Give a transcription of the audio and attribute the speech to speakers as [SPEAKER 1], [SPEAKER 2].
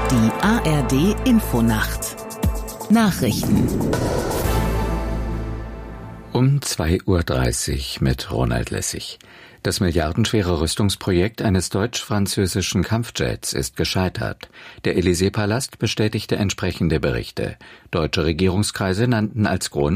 [SPEAKER 1] Die ARD Infonacht Nachrichten
[SPEAKER 2] um 2:30 Uhr mit Ronald Lessig. Das milliardenschwere Rüstungsprojekt eines deutsch-französischen Kampfjets ist gescheitert. Der Élysée-Palast bestätigte entsprechende Berichte. Deutsche Regierungskreise nannten als Grund